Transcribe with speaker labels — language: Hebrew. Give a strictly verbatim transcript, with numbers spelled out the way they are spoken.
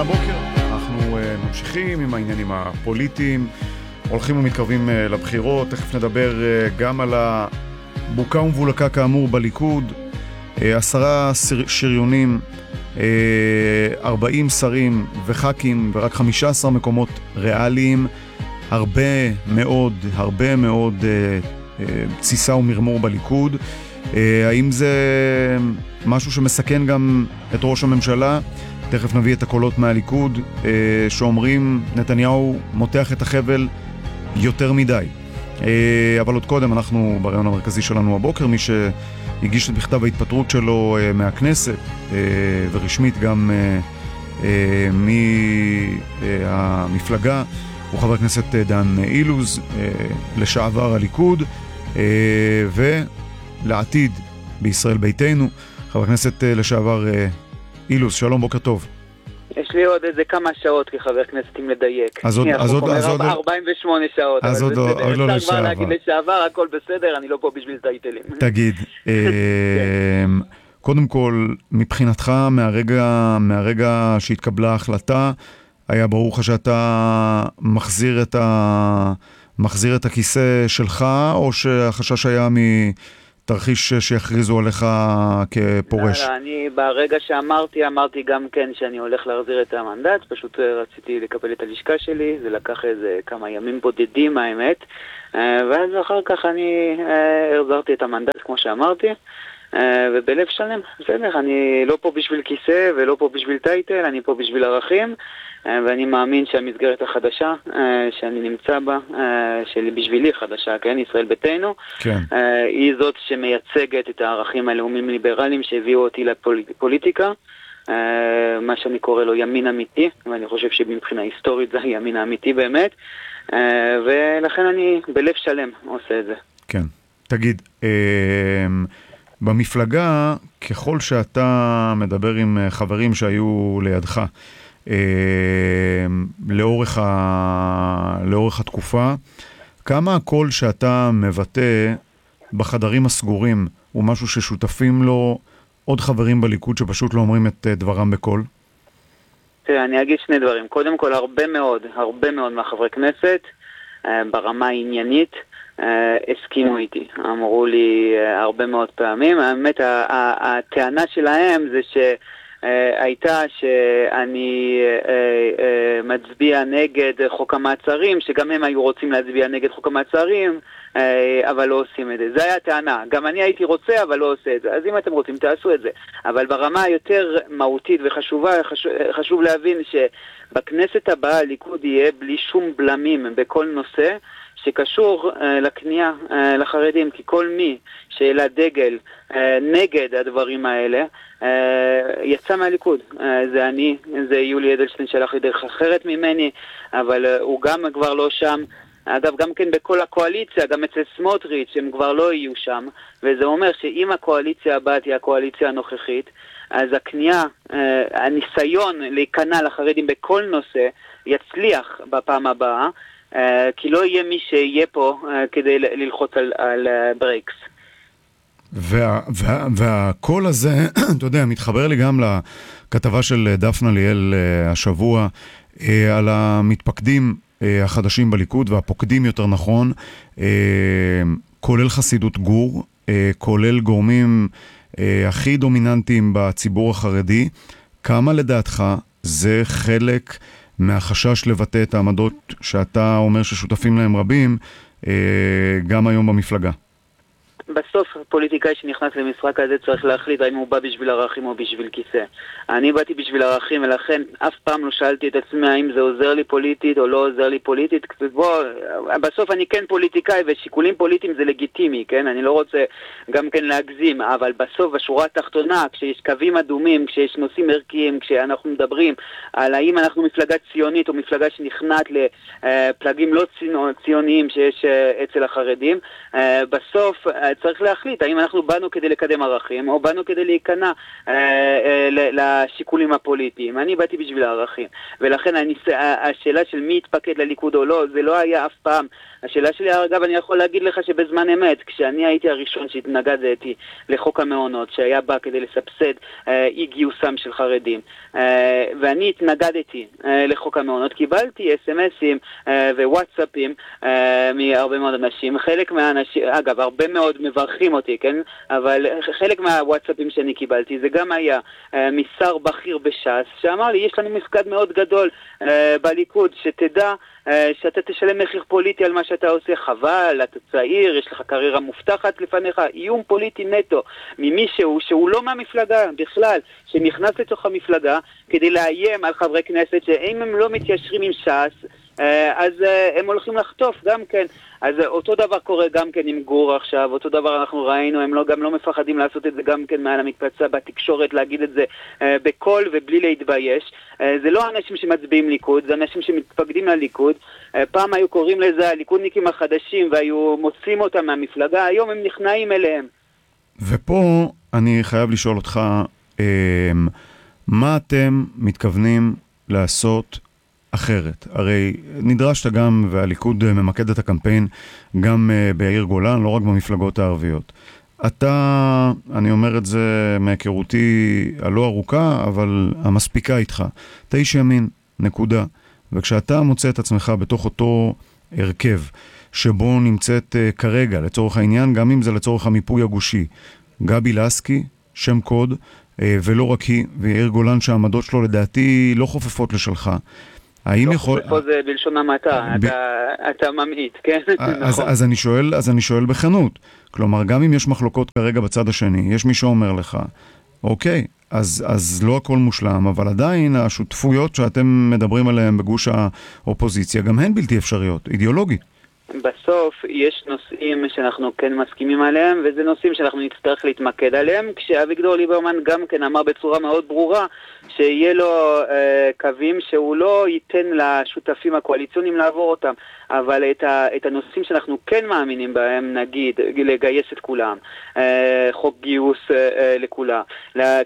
Speaker 1: הבוקר. אנחנו uh, ממשיכים עם העניינים הפוליטיים, הולכים ומתקרבים uh, לבחירות. תכף נדבר uh, גם על הבוקה ומבולקה כאמור בליכוד. uh, עשרה שריונים, uh, ארבעים שרים וח"כים ורק חמישה עשר מקומות ריאליים. הרבה מאוד, הרבה מאוד uh, uh, ציסה ומרמור בליכוד. Uh, האם זה משהו שמסכן גם את ראש הממשלה? תכף נביא את הקולות מהליכוד uh, שאומרים נתניהו מותח את החבל יותר מדי. Uh, אבל עוד קודם אנחנו ברעיון המרכזי שלנו הבוקר, מי שהגיש את מכתב ההתפטרות שלו uh, מהכנסת uh, ורשמית גם uh, uh, מהמפלגה הוא חבר הכנסת דן אילוז, uh, לשעבר הליכוד uh, ולעתיד בישראל ביתנו, חבר הכנסת uh, לשעבר uh, אילוז. שלום, בוקר טוב.
Speaker 2: יש לי עוד איזה כמה שעות כחבר כנסת אם לדייק.
Speaker 1: אז עוד, אז עוד, אז עוד,
Speaker 2: ארבעים ושמונה שעות.
Speaker 1: אז עוד, עוד לא לשעבר.
Speaker 2: אפשר כבר להגיד לשעבר, הכל בסדר, אני לא פה בשביל טייטלים.
Speaker 1: תגיד, קודם כל, מבחינתך, מהרגע, מהרגע שהתקבלה ההחלטה, היה ברור לך שאתה מחזיר את ה, מחזיר את הכיסא שלך, או שהחשש היה מ... תרחיש שיכריזו עליך כפורש?
Speaker 2: לא, לא, אני ברגע שאמרתי, אמרתי גם כן שאני הולך להחזיר את המנדט, פשוט רציתי לקבל את הלשכה שלי, זה לקח איזה כמה ימים בודדים האמת, ואז אחר כך אני החזרתי את המנדט כמו שאמרתי, ובלב שלם, בסדר, אני לא פה בשביל כיסא ולא פה בשביל טייטל, אני פה בשביל ערכים, ואני מאמין שהמסגרת החדשה שאני נמצא בה, שלי בשבילי חדשה, כן, ישראל ביתנו,
Speaker 1: כן.
Speaker 2: היא זאת שמייצגת את הערכים הלאומיים ליברליים שהביאו אותי לפוליטיקה, מה שאני קורא לו ימין אמיתי, ואני חושב שמבחינה היסטורית זה הימין האמיתי באמת, ולכן אני בלב שלם עושה את זה. כן.
Speaker 1: תגיד, במפלגה, ככל שאתה מדבר עם חברים שהיו לידך, לאורך, ה... לאורך התקופה, כמה הקול שאתה מבטא בחדרים הסגורים הוא משהו ששותפים לו עוד חברים בליכוד שפשוט לא אומרים את דברם בקול?
Speaker 2: תראה, אני אגיד שני דברים. קודם כל, הרבה מאוד, הרבה מאוד מהחברי כנסת, ברמה העניינית, הסכימו איתי. אמרו לי הרבה מאוד פעמים. האמת, הטענה שלהם זה ש... הייתה שאני מצביע נגד חוק המעצרים, שגם הם היו רוצים להצביע נגד חוק המעצרים, אבל לא עושים את זה. זה היה הטענה. גם אני הייתי רוצה, אבל לא עושה את זה. אז אם אתם רוצים, תעשו את זה. אבל ברמה היותר מהותית וחשובה, חשוב, חשוב להבין שבכנסת הבאה הליכוד יהיה בלי שום בלמים בכל נושא, שקשור uh, לקנייה uh, לחרדים, כי כל מי שאלה דגל uh, נגד הדברים האלה uh, יצא מהליכוד. Uh, זה אני, זה יולי אדלשטיין שלח לי דרך אחרת ממני, אבל uh, הוא גם כבר לא שם. אגב, גם כן בכל הקואליציה, גם אצל סמוטריץ' הם כבר לא יהיו שם, וזה אומר שאם הקואליציה הבאה תהיה הקואליציה הנוכחית, אז הקנייה, uh, הניסיון להיכנע לחרדים בכל נושא יצליח בפעם הבאה, Uh, כי לא יהיה מי שיהיה פה uh, כדי ללחוץ על, על uh, ברקס.
Speaker 1: וה, וה, והקול הזה, אתה יודע, מתחבר לי גם לכתבה של דפנה ליאל uh, השבוע uh, על המתפקדים uh, החדשים בליכוד, והפוקדים יותר נכון, uh, כולל חסידות גור, uh, כולל גורמים uh, הכי דומיננטיים בציבור החרדי. כמה לדעתך זה חלק מהחשש לבטא את העמדות שאתה אומר ששותפים להם רבים, גם היום במפלגה?
Speaker 2: בסוף פוליטיקאי שנכנס למשחק הזה צריך להחליט האם הוא בא בשביל ערכים או בשביל כיסא. אני באתי בשביל ערכים, ולכן אף פעם לא שאלתי את עצמי האם זה עוזר לי פוליטית או לא עוזר לי פוליטית. בוא, בסוף אני כן פוליטיקאי, ושיקולים פוליטיים זה לגיטימי, כן? אני לא רוצה גם כן להגזים, אבל בסוף בשורה התחתונה, כשיש קווים אדומים, כשיש נושאים ערכיים, כשאנחנו מדברים על האם אנחנו מפלגה ציונית או מפלגה שנכנעת לפלגים לא ציוניים שיש אצל החרדים, בסוף צריך להחליט האם אנחנו באנו כדי לקדם ערכים, או באנו כדי להיכנע אה, אה, לשיקולים הפוליטיים. אני באתי בשביל הערכים, ולכן הניס... השאלה של מי יתפקד לליכוד או לא, זה לא היה אף פעם. השאלה שלי, אגב, אני יכול להגיד לך שבזמן אמת, כשאני הייתי הראשון שהתנגדתי לחוק המעונות, שהיה בא כדי לסבסד אה, אי גיוסם של חרדים, אה, ואני התנגדתי אה, לחוק המעונות, קיבלתי אס-אמסים אה, ווואטסאפים אה, מהרבה מאוד אנשים. חלק מהאנשים, אגב, הרבה מאוד מברכים אותי, כן? אבל חלק מהוואטסאפים שאני קיבלתי, זה גם היה אה, משר בכיר בש"ס, שאמר לי, יש לנו מפקד מאוד גדול אה, בליכוד, שתדע אה, שאתה תשלם מחיר פוליטי על מה שאתה עושה, חבל, אתה צעיר, יש לך קריירה מובטחת לפניך, איום פוליטי נטו ממישהו שהוא לא מהמפלגה בכלל, שנכנס לתוך המפלגה כדי לאיים על חברי כנסת שאם הם לא מתיישרים עם ש"ס, אז הם הולכים לחטוף גם כן. אז אותו דבר קורה גם כן עם גור עכשיו, אותו דבר אנחנו ראינו, הם לא, גם לא מפחדים לעשות את זה גם כן מעל המקפצה בתקשורת, להגיד את זה בקול ובלי להתבייש. זה לא אנשים שמצביעים ליכוד, זה אנשים שמתפקדים לליכוד. פעם היו קוראים לזה הליכודניקים החדשים והיו מוצאים אותם מהמפלגה, היום הם נכנעים אליהם.
Speaker 1: ופה אני חייב לשאול אותך, מה אתם מתכוונים לעשות אחרת? הרי נדרשת גם, והליכוד ממקד את הקמפיין גם בעיר גולן, לא רק במפלגות הערביות. אתה, אני אומר את זה מהיכרותי הלא ארוכה, אבל המספיקה איתך. אתה איש ימין, נקודה. וכשאתה מוצא את עצמך בתוך אותו הרכב, שבו נמצאת כרגע, לצורך העניין, גם אם זה לצורך המיפוי הגושי, גבי לסקי, שם קוד, ולא רק היא, ויאיר גולן שהעמדות שלו לדעתי לא חופפות לשלך. האם יכול...
Speaker 2: פה זה בלשון המעטה, אתה ממעיט, כן?
Speaker 1: אז אני שואל, אז אני שואל בכנות. כלומר, גם אם יש מחלוקות כרגע בצד השני, יש מי שאומר לך, אוקיי, אז, אז לא הכל מושלם, אבל עדיין השותפויות שאתם מדברים עליהן בגוש האופוזיציה, גם הן בלתי אפשריות, אידיאולוגית.
Speaker 2: בסוף יש נושאים שאנחנו כן מסכימים עליהם, וזה נושאים שאנחנו נצטרך להתמקד עליהם, כשאביגדור ליברמן גם כן אמר בצורה מאוד ברורה, שיהיה לו אה, קווים שהוא לא ייתן לשותפים הקואליציוניים לעבור אותם, אבל את, ה, את הנושאים שאנחנו כן מאמינים בהם, נגיד, לגייס את כולם, אה, חוק גיוס אה, לכולם,